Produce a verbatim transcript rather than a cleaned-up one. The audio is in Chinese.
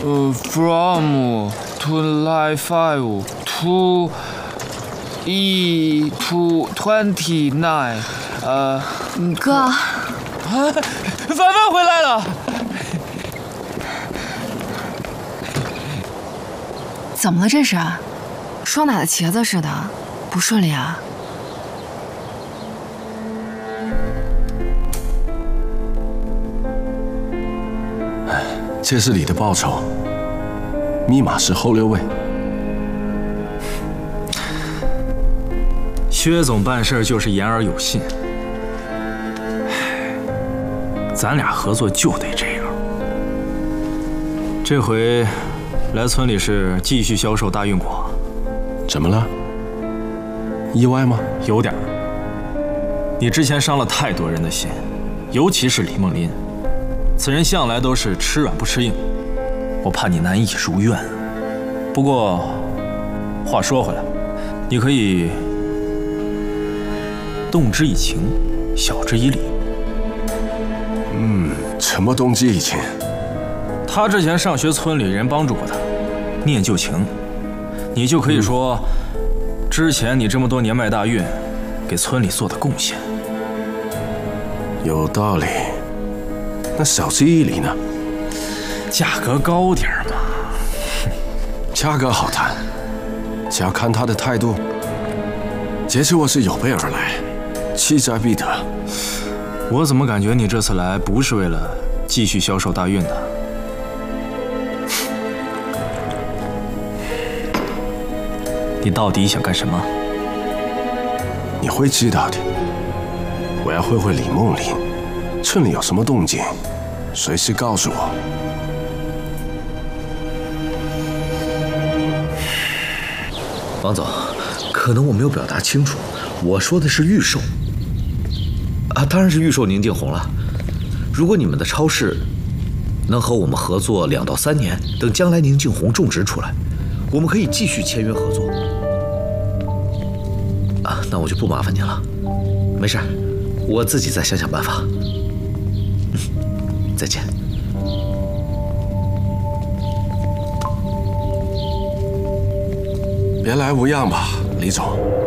呃 ，from twenty five to e to twenty nine， 呃， 哥， 啊，凡凡回来了。 怎么了这是？霜打的茄子似的，不顺利啊？ 这是你的报酬，密码是后六位。 薛总办事就是言而有信，咱俩合作就得这样。这回来村里是继续销售大运果， 怎么了？意外吗？ 有点。你之前伤了太多人的心，尤其是李梦林。此人向来都是吃软不吃硬，我怕你难以如愿。不过，话说回来，你可以动之以情，晓之以理。 嗯，什么动之以情？ 他之前上学，村里人帮助过他，念旧情，你就可以说，嗯、之前你这么多年卖大运，给村里做的贡献。 有道理。那晓之以理呢？ 价格高点嘛。 价格好谈，只要看他的态度。这次我是有备而来，势在必得。 我怎么感觉你这次来不是为了继续销售大运的？你到底想干什么？ 你会知道的。我要会会李梦林，村里有什么动静，随时告诉我。 王总，可能我没有表达清楚，我说的是预售。啊，当然是预售宁静红了。如果你们的超市能和我们合作两到三年，等将来宁静红种植出来，我们可以继续签约合作。啊，那我就不麻烦您了，没事，我自己再想想办法。嗯，再见。 别来无恙吧，李总。